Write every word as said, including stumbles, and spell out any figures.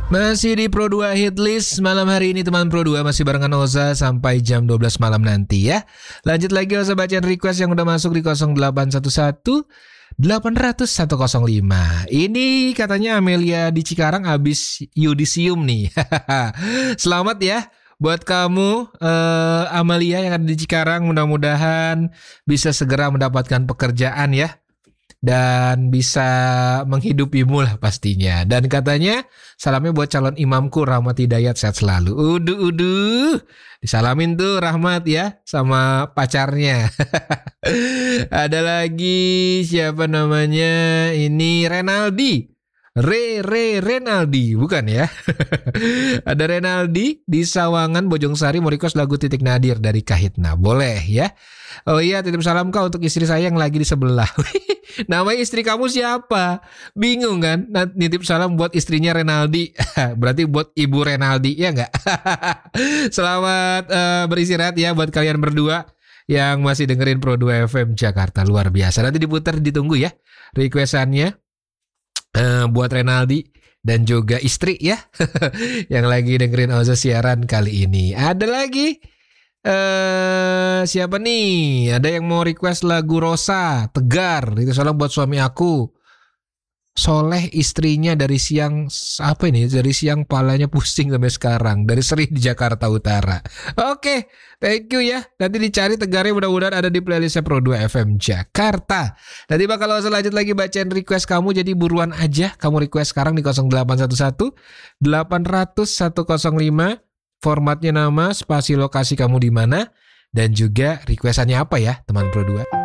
Masih di Pro dua Hit List malam hari ini teman Pro dua, masih barengan Oza sampai jam dua belas malam nanti ya. Lanjut lagi Oza bacain request yang udah masuk di nol delapan satu satu delapan nol nol satu nol lima. Ini katanya Amelia di Cikarang habis yudisium nih. Selamat ya buat kamu uh, Amelia yang ada di Cikarang, mudah-mudahan bisa segera mendapatkan pekerjaan ya. Dan bisa menghidupimu lah pastinya. Dan katanya salamnya buat calon imamku Rahmat Hidayat, sehat selalu. Uduh uduh, disalamin tuh Rahmat ya sama pacarnya. Ada lagi siapa namanya, ini Renaldi. Re Re Renaldi bukan ya. Ada Renaldi di Sawangan Bojongsari mau request lagu Titik Nadir dari Kahitna. Boleh ya. Oh iya, titip salam kau untuk istri saya yang lagi di sebelah. Nama istri kamu siapa? Bingung kan? Nah, nitip salam buat istrinya Renaldi. Berarti buat Ibu Renaldi ya enggak? Selamat uh, beristirahat ya buat kalian berdua yang masih dengerin Pro dua F M Jakarta, luar biasa. Nanti diputar, ditunggu ya requestannya. Uh, buat Renaldi dan juga istri ya yang lagi dengerin Oza siaran kali ini. Ada lagi uh, siapa nih? Ada yang mau request lagu Rosa Tegar. Itu salam buat suami aku Soleh, istrinya dari siang apa ini? Dari siang palanya pusing sampai sekarang. Dari Seri di Jakarta Utara. Oke, thank you ya. Nanti dicari Tegarnya, mudah-mudahan ada di playlistnya Pro dua F M Jakarta. Nanti bakal langsung lanjut lagi bacain request kamu. Jadi buruan aja. Kamu request sekarang di nol delapan satu satu delapan nol nol satu nol lima. Formatnya nama, spasi lokasi kamu di mana, dan juga requestannya apa ya teman Pro dua.